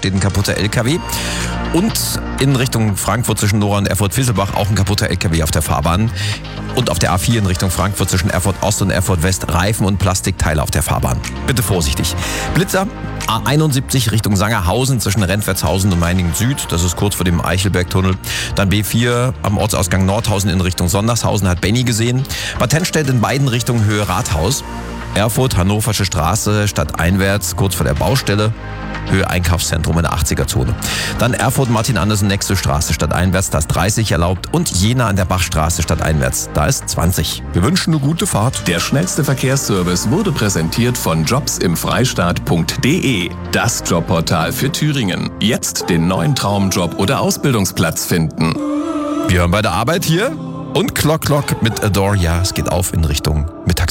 steht ein kaputter LKW. Und in Richtung Frankfurt zwischen Nora und Erfurt-Visselbach auch ein kaputter LKW auf der Fahrbahn. Und auf der A4 in Richtung Frankfurt zwischen Erfurt Ost und Erfurt West Reifen und Plastikteile auf der Fahrbahn. Bitte vorsichtig. Blitzer, A71 Richtung Sangerhausen zwischen Rentwertshausen und Meiningen Süd. Das ist kurz vor dem Eichelbergtunnel. Dann B4 am Ortsausgang Nordhausen in Richtung Sondershausen hat Benny gesehen. Bad Tennstedt in beiden Richtungen Höhe Rathaus. Erfurt, Hannoversche Straße, stadteinwärts, kurz vor der Baustelle. Höhe Einkaufszentrum in der 80er-Zone. Dann Erfurt, Martin Andersen, nächste Straße, stadteinwärts, da ist 30 erlaubt. Und Jena an der Bachstraße, stadteinwärts, da ist 20. Wir wünschen eine gute Fahrt. Der schnellste Verkehrsservice wurde präsentiert von jobsimfreistaat.de. Das Jobportal für Thüringen. Jetzt den neuen Traumjob oder Ausbildungsplatz finden. Wir hören bei der Arbeit hier und Clock Clock mit Adore. Ja, es geht auf in Richtung Mittagspause.